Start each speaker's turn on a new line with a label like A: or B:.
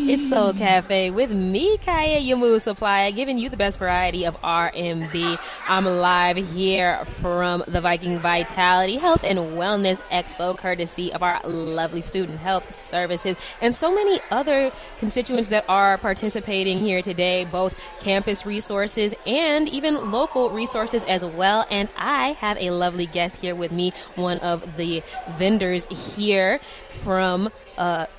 A: It's Soul Cafe with me, Kaya Yamu Supplier, giving you the best variety of R&B. I'm live here from the Viking Vitality Health and Wellness Expo, courtesy of our lovely Student Health Services and so many other constituents that are participating here today, both campus resources and even local resources as well. And I have a lovely guest here with me, one of the vendors here from